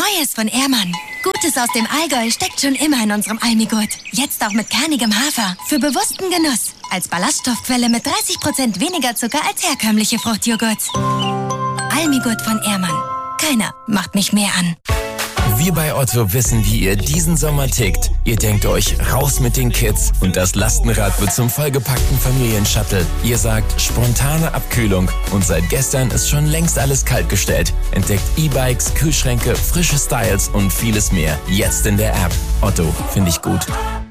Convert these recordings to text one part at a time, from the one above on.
Neues von Ehrmann. Gutes aus dem Allgäu steckt schon immer in unserem Almigurt. Jetzt auch mit kernigem Hafer. Für bewussten Genuss. Als Ballaststoffquelle mit 30% weniger Zucker als herkömmliche Fruchtjoghurts. Almigurt von Ehrmann. Keiner macht mich mehr an. Wir bei Otto wissen, wie ihr diesen Sommer tickt. Ihr denkt euch, raus mit den Kids und das Lastenrad wird zum vollgepackten Familienshuttle. Ihr sagt, spontane Abkühlung und seit gestern ist schon längst alles kaltgestellt. Entdeckt E-Bikes, Kühlschränke, frische Styles und vieles mehr. Jetzt in der App. Otto, finde ich gut.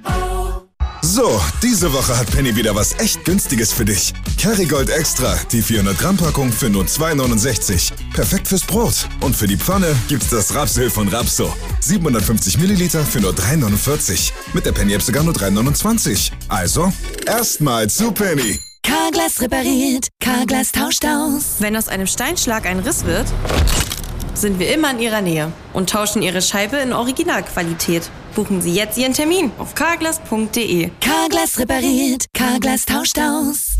So, diese Woche hat Penny wieder was echt Günstiges für dich. Kerrygold Extra, die 400-Gramm-Packung für nur 2,69. Perfekt fürs Brot. Und für die Pfanne gibt's das Rapsöl von Rapso. 750 Milliliter für nur 3,49. Mit der Penny-App sogar nur 3,29. Also, erstmal zu Penny. Carglass repariert, Carglass tauscht aus. Wenn aus einem Steinschlag ein Riss wird, sind wir immer in Ihrer Nähe und tauschen Ihre Scheibe in Originalqualität. Buchen Sie jetzt Ihren Termin auf carglass.de. Carglass repariert, Carglass tauscht aus.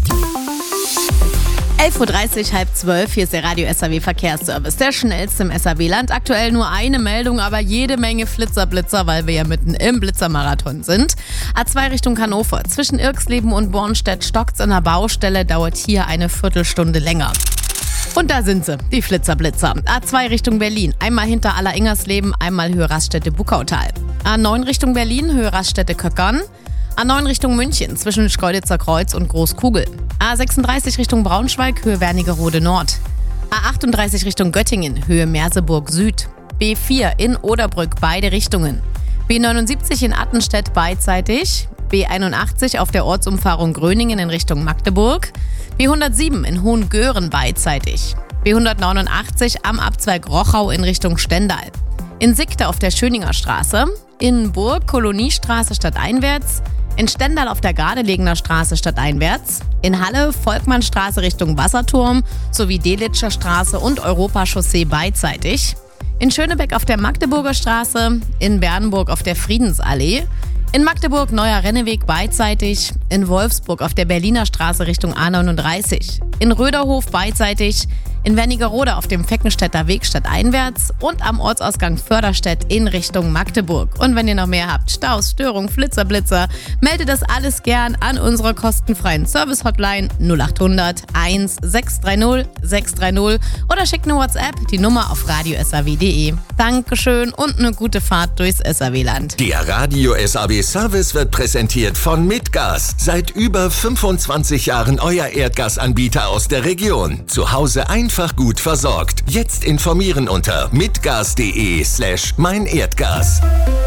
11.30 Uhr, halb 12. Hier ist der Radio SAW Verkehrsservice, der schnellste im SAW-Land. Aktuell nur eine Meldung, aber jede Menge Flitzer, weil wir ja mitten im Blitzermarathon sind. A2 Richtung Hannover. Zwischen Irxleben und Bornstedt stockt's an der Baustelle, dauert hier eine Viertelstunde länger. Und da sind sie, die Flitzer. A2 Richtung Berlin. Einmal hinter Aller-Ingersleben, einmal Höhe Raststätte-Buckautal. A9 Richtung Berlin, Höhe Raststätte-Köckern. A9 Richtung München, zwischen Schkeuditzer Kreuz und Großkugel. A36 Richtung Braunschweig, Höhe Wernigerode Nord. A38 Richtung Göttingen, Höhe Merseburg Süd. B4 in Oderbrück, beide Richtungen. B79 in Attenstedt beidseitig. B81 auf der Ortsumfahrung Gröningen in Richtung Magdeburg. B107 in Hohengöhren beidseitig. B189 am Abzweig Rochau in Richtung Stendal. In Sickte auf der Schöninger Straße. In Burg Koloniestraße stadteinwärts. In Stendal auf der Gardelegener Straße stadteinwärts. In Halle Volkmannstraße Richtung Wasserturm sowie Delitscher Straße und Europachaussee beidseitig. In Schönebeck auf der Magdeburger Straße. In Bernburg auf der Friedensallee. In Magdeburg Neuer Renneweg beidseitig, in Wolfsburg auf der Berliner Straße Richtung A39, in Röderhof beidseitig, in Wernigerode auf dem Feckenstädter Weg stadteinwärts und am Ortsausgang Förderstedt in Richtung Magdeburg. Und wenn ihr noch mehr habt, Staus, Störungen, Blitzer, meldet das alles gern an unserer kostenfreien Service-Hotline 0800 1 630 630 oder schickt eine WhatsApp, die Nummer auf radio.saw.de. Dankeschön und eine gute Fahrt durchs SAW-Land. Der Radio SAW Service wird präsentiert von Midgas. Seit über 25 Jahren euer Erdgasanbieter aus der Region. Zu Hause einfach gut versorgt. Jetzt informieren unter midgas.de/meinerdgas.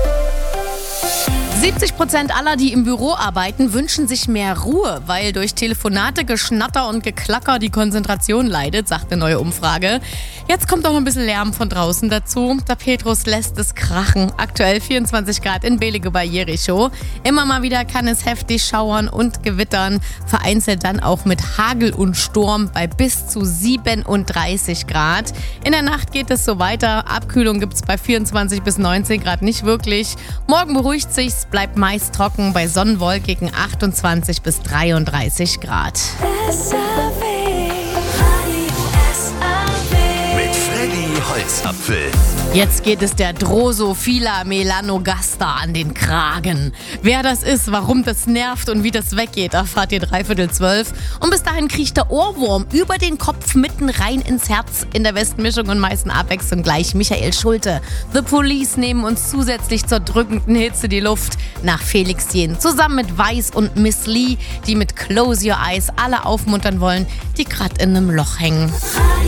70% aller, die im Büro arbeiten, wünschen sich mehr Ruhe, weil durch Telefonate, Geschnatter und Geklacker die Konzentration leidet, sagt eine neue Umfrage. Jetzt kommt auch noch ein bisschen Lärm von draußen dazu. Der Petrus lässt es krachen. Aktuell 24 Grad in Belige bei Jericho. Immer mal wieder kann es heftig schauern und gewittern. Vereinzelt dann auch mit Hagel und Sturm bei bis zu 37 Grad. In der Nacht geht es so weiter. Abkühlung gibt es bei 24 bis 19 Grad nicht wirklich. Morgen beruhigt sich's. Bleibt meist trocken bei sonnenwolkigen 28 bis 33 Grad. Mit Freddy Holzapfel. Jetzt geht es der Drosophila melanogaster an den Kragen. Wer das ist, warum das nervt und wie das weggeht, erfahrt ihr 11:45. Und bis dahin kriecht der Ohrwurm über den Kopf mitten rein ins Herz. In der Westmischung und meisten Abwechslung gleich Michael Schulte. The Police nehmen uns zusätzlich zur drückenden Hitze die Luft. Nach Felix Jähn zusammen mit Weiß und Miss Lee, die mit Close Your Eyes alle aufmuntern wollen, die gerade in einem Loch hängen.